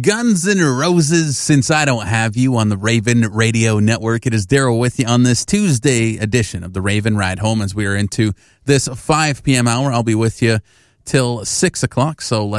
Guns N' Roses, Since I Don't Have You on the Raven Radio Network. It is Daryl with you on this Tuesday edition of the Raven Ride Home as we are into this 5 p.m. hour. I'll be with you till 6 o'clock, so